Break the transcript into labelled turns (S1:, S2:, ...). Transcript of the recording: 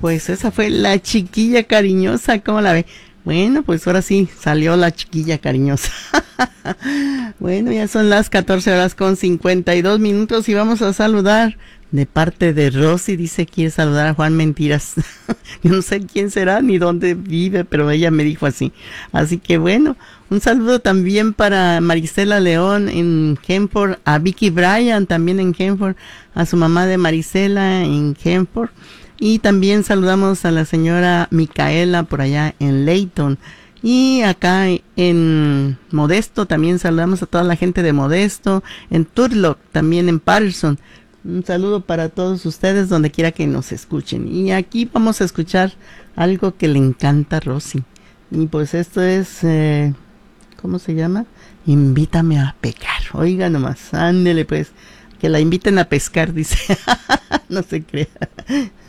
S1: Pues esa fue la chiquilla cariñosa, ¿cómo la ve? Bueno, pues ahora sí salió la chiquilla cariñosa. Bueno, ya son las 14 horas con 52 minutos y vamos a saludar de parte de Rosy. Dice quiere saludar a Juan Mentiras. Yo no sé quién será ni dónde vive, pero ella me dijo así. Así que bueno, un saludo también para Marisela León en Kempford, a Vicky Bryan también en Kempford, a su mamá de Marisela en Kempford. Y también saludamos a la señora Micaela por allá en Layton. Y acá en Modesto también saludamos a toda la gente de Modesto, en Turlock, también en Patterson. Un saludo para todos ustedes donde quiera que nos escuchen. Y aquí vamos a escuchar algo que le encanta a Rosy. Y pues esto es, ¿cómo se llama? Invítame a pecar. Oiga nomás, ándele pues, que la inviten a pescar, dice. No se crea.